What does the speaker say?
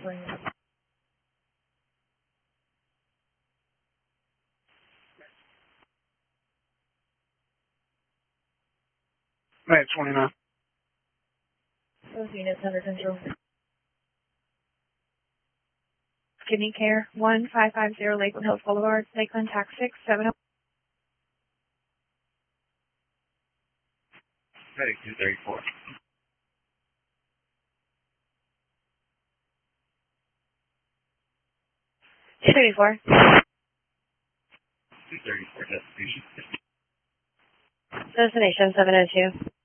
May 29. Those units under control. Kidney Care, 1550 Lakeland Hills Boulevard, Lakeland, Tax 670. Medic 234. $234. 234 destination. Destination 702.